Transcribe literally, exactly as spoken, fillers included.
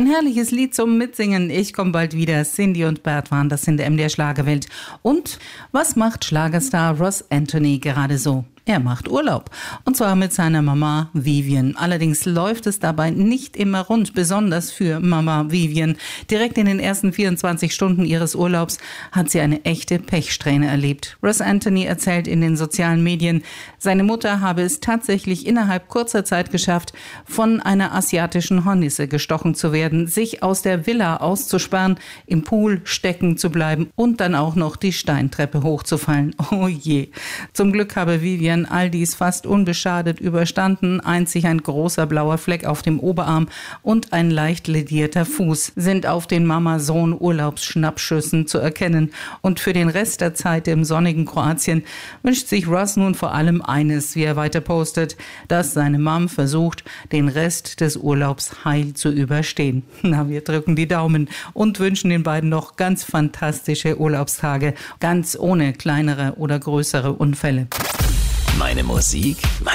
Ein herrliches Lied zum Mitsingen. Ich komme bald wieder. Cindy und Bert waren das in der M D R Schlagerwelt. Und was macht Schlagerstar Ross Anthony gerade so? Er macht Urlaub. Und zwar mit seiner Mama Vivian. Allerdings läuft es dabei nicht immer rund, besonders für Mama Vivian. Direkt in den ersten vierundzwanzig Stunden ihres Urlaubs hat sie eine echte Pechsträhne erlebt. Ross Anthony erzählt in den sozialen Medien, seine Mutter habe es tatsächlich innerhalb kurzer Zeit geschafft, von einer asiatischen Hornisse gestochen zu werden, sich aus der Villa auszusperren, im Pool stecken zu bleiben und dann auch noch die Steintreppe hochzufallen. Oh je. Zum Glück habe Vivian all dies fast unbeschadet überstanden. Einzig ein großer blauer Fleck auf dem Oberarm und ein leicht ledierter Fuß sind auf den Mama-Sohn-Urlaubsschnappschüssen zu erkennen. Und für den Rest der Zeit im sonnigen Kroatien wünscht sich Ross nun vor allem eines, wie er weiter postet, dass seine Mom versucht, den Rest des Urlaubs heil zu überstehen. Na, wir drücken die Daumen und wünschen den beiden noch ganz fantastische Urlaubstage, ganz ohne kleinere oder größere Unfälle. Meine Musik,